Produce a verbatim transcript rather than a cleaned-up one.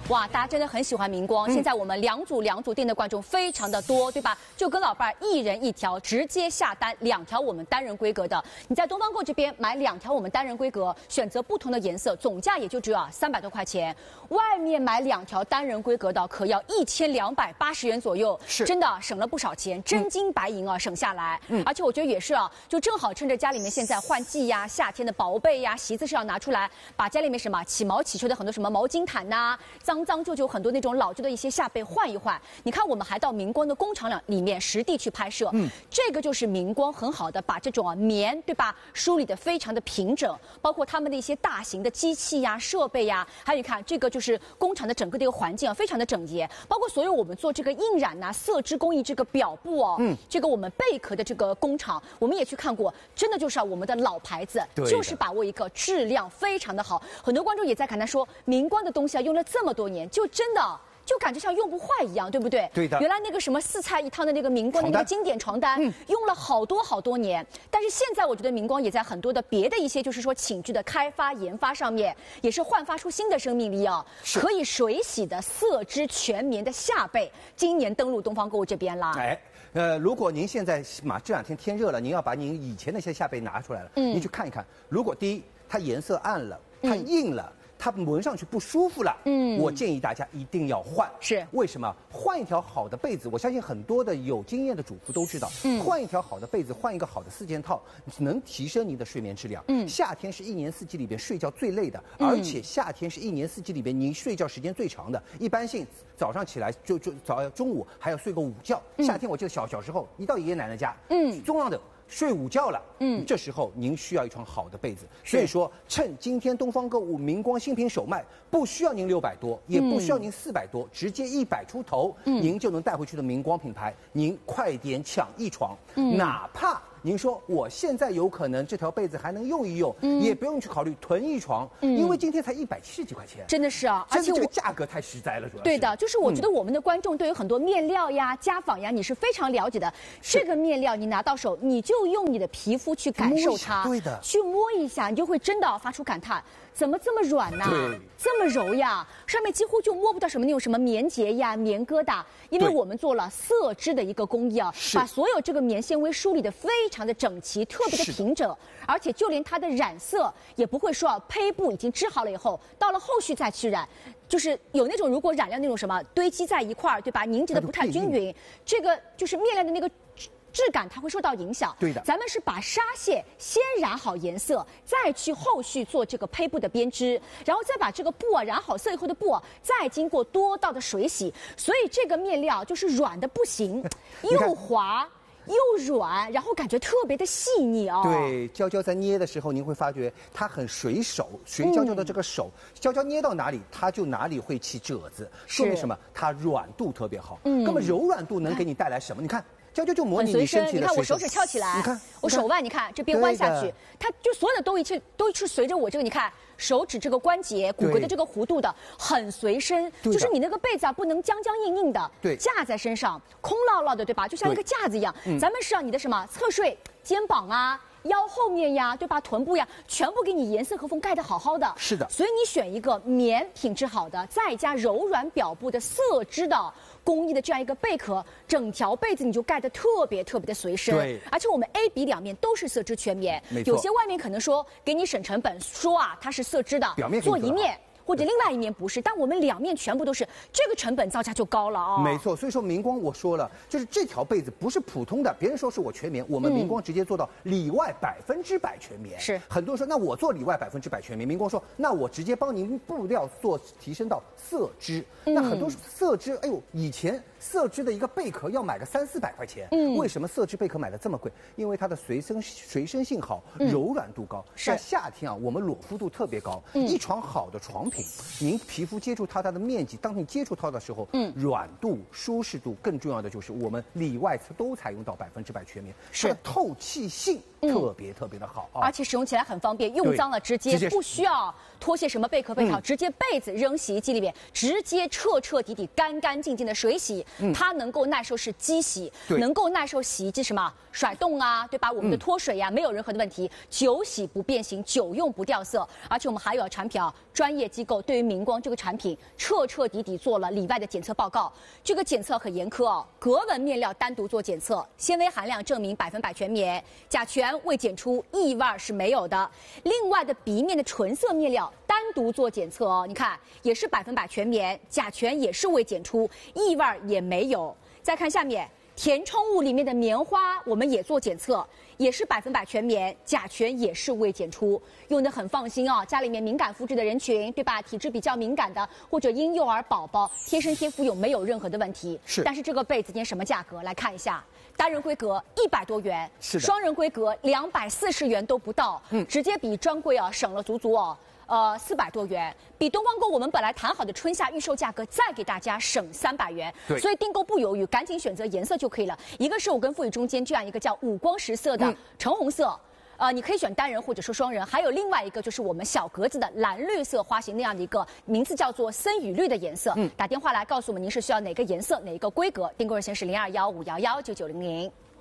哇，大家真的很喜欢明光。现在我们两组两组订的观众非常的多，对吧？就跟老伴儿一人一条，直接下单两条我们单人规格的。你在东方购这边买两条我们单人规格，选择不同的颜色，总价也就只有啊三百多块钱。外面买两条单人规格的，可要一千两百八十元左右， 是真的省了不少钱，真金白银啊，省下来。嗯，而且我觉得也是啊，就正好趁着家里面现在换季呀、夏天的薄被呀、席子是要拿出来，把家里面什么起毛起球的很多什么毛巾毯呐、脏脏旧旧很多那种老旧的一些下被换一换。你看，我们还到明光的工厂里面实地去拍摄，嗯，这个就是明光很好的把这种啊棉对吧梳理的非常的平整，包括他们的一些大型的机器呀、设备呀，还有你看这个就是工厂的整个的一个环境啊，非常的整洁，包括所有我们做这个印染呐、色织工艺这个表布哦，嗯，这个我们贝壳的这个工厂，我们也去看过，真的就是啊我们的老牌子，就是把握一个质量非常的好。很多观众也在感叹说，明光的东西啊用了这么多年，就真的。就感觉像用不坏一样，对不对？ 对的。 原来那个什么四菜一汤的那个明光的那个经典床单，嗯、用了好多好多年。但是现在我觉得明光也在很多的别的一些就是说寝具的开发研发上面，也是焕发出新的生命力啊！可以水洗的色织全棉的夏被，今年登陆东方购物这边啦。 哎。呃，如果您现在马这两天天热了，您要把您以前那些夏被拿出来了，嗯，您去看一看。如果第一，它颜色暗了，它硬了。嗯它闻上去不舒服了，嗯，我建议大家一定要换。 是为什么？换一条好的被子，我相信很多的有经验的主妇都知道，嗯，换一条好的被子，换一个好的四件套，能提升您的睡眠质量。嗯，夏天是一年四季里边睡觉最累的，嗯、而且夏天是一年四季里边您睡觉时间最长的。一般性早上起来就就早中午还要睡个午觉。嗯、夏天我记得小小时候一到爷爷奶奶家，嗯，重要的。睡午觉了，嗯，这时候您需要一床好的被子，所以说趁今天东方购物明光新品首卖，不需要您六百多，也不需要您四百多，直接一百出头，嗯，您就能带回去的明光品牌，您快点抢一床，嗯，哪怕。您说我现在有可能这条被子还能用一用，嗯、也不用去考虑囤一床，嗯、因为今天才一百七十几块钱， 真的是啊， 而且这个价格太实在了，主要是对的，就是我觉得我们的观众对于很多面料呀、家纺呀，你是非常了解的。这个面料你拿到手，你就用你的皮肤去感受它， 对的， 去摸一下，你就会真的发出感叹。怎么这么软呐、啊？这么柔呀？上面几乎就摸不到什么那种什么棉结呀、棉疙瘩，因为我们做了色织的一个工艺啊，把所有这个棉纤维梳理得非常的整齐，特别的平整，而且就连它的染色也不会说啊，胚布已经织好了以后，到了后续再去染，就是有那种如果染料那种什么堆积在一块儿，对吧？凝结的不太均匀，这个就是面料的那个。质感它会受到影响。 对的， 咱们是把纱线先染好颜色，再去后续做这个胚布的编织，然后再把这个布啊染好色以后的布啊，再经过多道的水洗，所以这个面料就是软的不行，又滑。又软，然后感觉特别的细腻啊、哦。 对，娇娇在捏的时候，您会发觉它很水手，随娇娇的这个手，嗯、娇娇捏到哪里，它就哪里会起褶子，说明什么？它软度特别好。嗯，那么柔软度能给你带来什么？你看。娇娇就模拟你身体的你看我手指翘起来， 你看我手腕，你看这边弯下去，它就所有的都一切都是随着我这个，你看手指这个关节骨骼的这个弧度的，很随身。就是你那个被子啊，不能僵僵硬硬的， 对， 架在身上，空落落的，对吧？就像一个架子一样。咱们是让你的什么侧睡、肩膀啊。腰后面呀，对吧？臀部呀，全部给你严丝合缝盖得好好的。 是的， 所以你选一个棉品质好的，再加柔软表布的色织的工艺的这样一个贝壳，整条被子你就盖得特别特别的随身。 对， 而且我们 A、B 两面都是色织全棉。 没错。 有些外面可能说给你省成本，说啊它是色织的， 表面做一面。或者另外一面不是，但我们两面全部都是，这个成本造价就高了啊、哦。 没错，所以说明光我说了，就是这条被子不是普通的，别人说是我全棉，我们明光直接做到里外百分之百全棉。 是， 很多人说那我做里外百分之百全棉，明光说那我直接帮您布料做提升到色织。嗯、那很多色织，哎呦，以前色织的一个贝壳要买个三四百块钱，嗯，为什么色织贝壳买的这么贵？因为它的随身随身性好，柔软度高。在、嗯、夏天啊，我们裸肤度特别高，嗯、一床好的床。您皮肤接触它它的面积，当你接触它的时候，嗯，软度、舒适度，更重要的就是我们里外都采用到百分之百全棉，它的透气性特别特别的好啊， 而且使用起来很方便，用脏了直接不需要脱卸什么贝壳贝套，嗯、直接被子扔洗衣机里面，直接彻彻底底干干净净的水洗，嗯、它能够耐受是机洗，能够耐受洗衣机什么甩动啊，对吧？我们的脱水呀、啊、没有任何的问题，久洗不变形，久用不掉色，而且我们还有产品啊，专业机构对于明光这个产品彻彻底底做了里外的检测报告，这个检测很严苛哦，格纹面料单独做检测，纤维含量证明百分百全棉，甲醛未检出，异味是没有的。另外的鼻面的纯色面料单独做检测哦，你看也是百分百全棉，甲醛也是未检出，异味也没有。再看下面。填充物里面的棉花，我们也做检测，也是百分百全棉，甲醛也是未检出，用得很放心哦。家里面敏感肤质的人群，对吧？体质比较敏感的，或者婴幼儿宝宝，贴身贴敷有没有任何的问题？ 是。 但是这个被子今天什么价格？来看一下，单人规格一百多元， 是的。 双人规格两百四十元都不到，嗯，直接比专柜啊省了足足哦。呃，四百多元，比东方购我们本来谈好的春夏预售价格再给大家省三百元， 对， 所以订购不犹豫，赶紧选择颜色就可以了。一个是我跟傅宇中间这样一个叫五光十色的橙红色。嗯呃，你可以选单人或者说双人，还有另外一个就是我们小格子的蓝绿色花型那样的一个名字叫做森雨绿的颜色。嗯，打电话来告诉我们您是需要哪个颜色、哪个规格，订购热线是零二幺五幺幺九九零零。